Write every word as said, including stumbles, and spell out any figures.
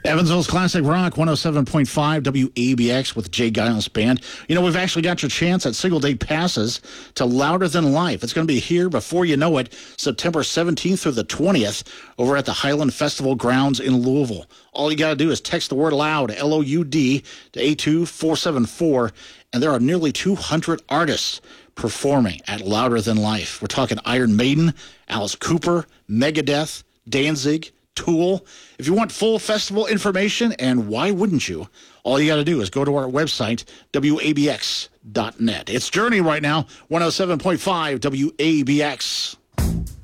Evansville's Classic Rock, one oh seven point five W A B X with Jay Giles Band. You know, we've actually got your chance at single day passes to Louder Than Life. It's going to be here before you know it, September seventeenth through the twentieth, over at the Highland Festival grounds in Louisville. All you got to do is text the word LOUD, L O U D, to eight two four seven four, and there are nearly two hundred artists performing at Louder Than Life. We're talking Iron Maiden, Alice Cooper, Megadeth, Danzig, Tool. If you want full festival information, and why wouldn't you, all you got to do is go to our website, W A B X dot net. It's Journey right now, one oh seven point five W A B X.